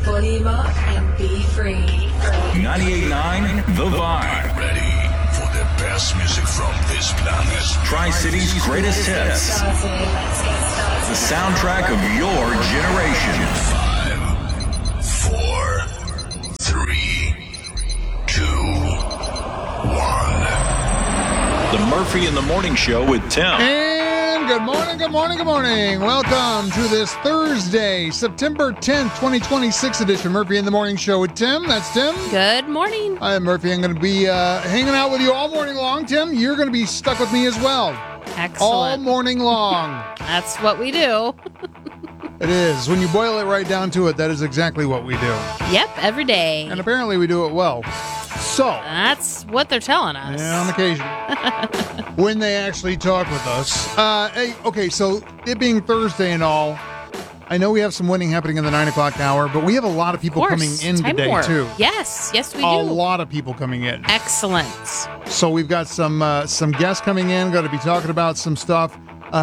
Volume up and be free. 98.9 The Vibe. Ready for the best music from this planet. Tri-City's greatest hits. Let's get started. The soundtrack of your generation. 5, 4, 3, 2, 1. The Murphy in the Morning Show with Tim. And good morning, good morning, good morning. Welcome to this Thursday, September 10th, 2026 edition Murphy in the Morning Show with Tim. That's Tim. Good morning. I'm Murphy. I'm going to be hanging out with you all morning long. Tim, you're going to be stuck with me as well. Excellent. All morning long. That's what we do. It is. When you boil it right down to it, that is exactly what we do. Yep, every day. And apparently we do it well. So, That's what they're telling us. yeah, on occasion. When they actually talk with us. Hey, okay, so it being Thursday and all, I know we have some winning happening in the 9 o'clock hour, but we have a lot of people Of course. coming in Time today, warp. too. Yes, we do. A lot of people coming in. Excellent. So we've got some guests coming in, going to be talking about some stuff.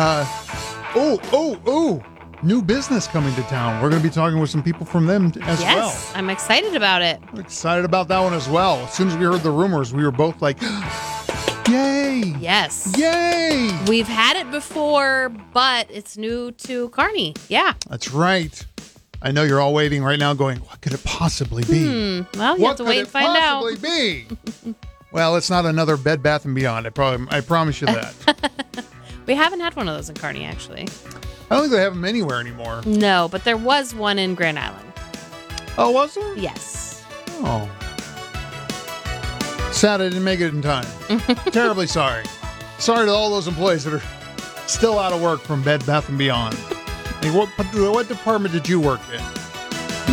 New business coming to town. We're going to be talking with some people from them as well. Yes, I'm excited about it. I'm excited about that one as well. As soon as we heard the rumors, we were both like, yay! Yes. Yay! We've had it before, but it's new to Kearney. Yeah. That's right. I know you're all waiting right now going, what could it possibly be? Well, you have to wait and find out. What could it possibly be? Well, it's not another Bed Bath & Beyond. I promise you that. We haven't had one of those in Kearney, actually. I don't think they have them anywhere anymore. No, but there was one in Grand Island. Oh, was there? Yes. Oh. Sad I didn't make it in time. Terribly sorry. Sorry to all those employees that are still out of work from Bed Bath & Beyond. Hey, what department did you work in?